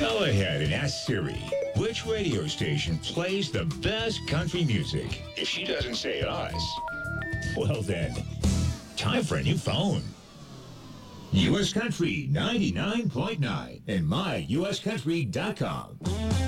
Go ahead and ask Siri which radio station plays the best country music. If she doesn't say us, well then, time for a new phone. U.S. Country 99.9 and myuscountry.com.